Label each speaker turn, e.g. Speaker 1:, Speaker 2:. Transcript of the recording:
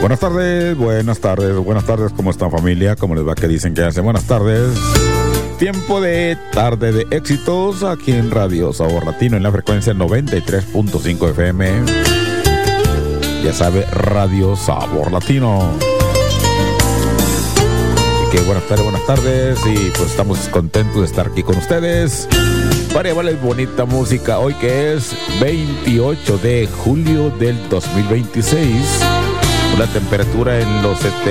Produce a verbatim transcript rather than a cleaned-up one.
Speaker 1: Buenas tardes, buenas tardes, buenas tardes. ¿Cómo están, familia? ¿Cómo les va? ¿Qué dicen que hacen? Buenas tardes. Tiempo de tarde de éxitos aquí en Radio Sabor Latino en la frecuencia noventa y tres punto cinco F M. Ya sabe, Radio Sabor Latino. Así que buenas tardes, buenas tardes. Y pues estamos contentos de estar aquí con ustedes para llevarles bonita música hoy, que es veintiocho de julio del dos mil veintiséis. Una temperatura en los